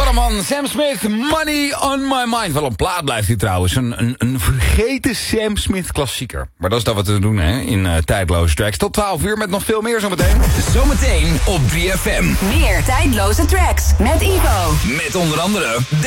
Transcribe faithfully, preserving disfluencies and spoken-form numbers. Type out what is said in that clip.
Wat een man, Sam Smith, Money on My Mind. Wel een plaat blijft hij trouwens. Een, een, een vergeten Sam Smith klassieker. Maar dat is dat wat we doen hè, in uh, tijdloze tracks. Tot twaalf uur met nog veel meer zometeen. Zometeen op drie F M. Meer tijdloze tracks met Ivo. Met onder andere...